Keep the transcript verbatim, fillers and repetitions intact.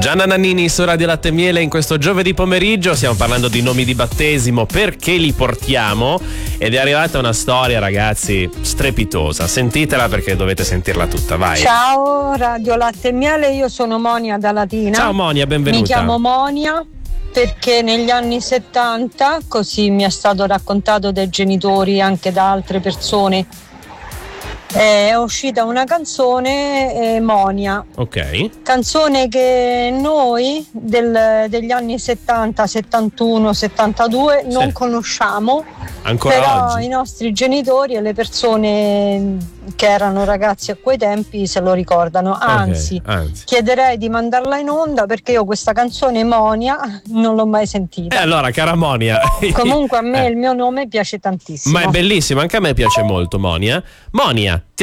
Gianna Nannini su Radio Latte e Miele in questo giovedì pomeriggio. Stiamo parlando di nomi di battesimo, perché li portiamo, ed è arrivata una storia, ragazzi, strepitosa. Sentitela perché dovete sentirla tutta, vai. Ciao Radio Latte e Miele, io sono Monia da Latina. Ciao Monia, benvenuta. Mi chiamo Monia perché negli anni settanta, così mi è stato raccontato dai genitori, anche da altre persone, è uscita una canzone, eh, Monia. Ok. Canzone che noi del, degli anni settanta, settantuno, settantadue non Sì. conosciamo. Ancora Però oggi. i nostri genitori e le persone che erano ragazzi a quei tempi se lo ricordano. Anzi, Ok, anzi. chiederei di mandarla in onda perché io questa canzone Monia non l'ho mai E sentita. allora, cara Monia. Comunque a me Eh. il mio nome piace tantissimo. Ma è bellissimo, anche a me piace molto Monia. Monia, ti